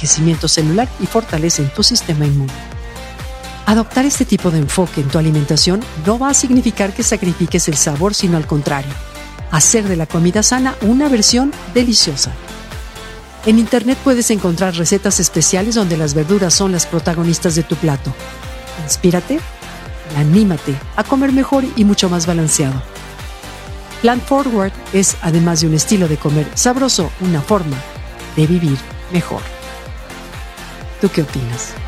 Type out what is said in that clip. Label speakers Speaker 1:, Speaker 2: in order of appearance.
Speaker 1: envejecimiento celular y fortalecen tu sistema inmune. Adoptar este tipo de enfoque en tu alimentación no va a significar que sacrifiques el sabor, sino al contrario, hacer de la comida sana una versión deliciosa. En Internet puedes encontrar recetas especiales donde las verduras son las protagonistas de tu plato. Inspírate y anímate a comer mejor y mucho más balanceado. Plant Forward es, además de un estilo de comer sabroso, una forma de vivir mejor. ¿Tú qué opinas?